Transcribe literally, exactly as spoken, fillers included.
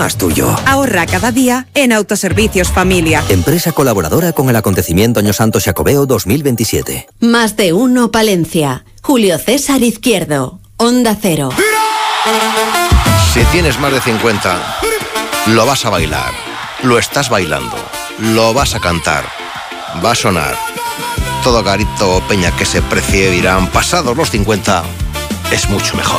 más tuyo. Ahorra cada día en Autoservicios Familia. Empresa colaboradora con el acontecimiento Año Santo Xacobeo dos mil veintisiete. Más de uno Palencia. Julio César Izquierdo. Onda Cero. Si tienes más de cincuenta, lo vas a bailar, lo estás bailando, lo vas a cantar, va a sonar. Todo garito o peña que se precie dirán, pasados los cincuenta, es mucho mejor.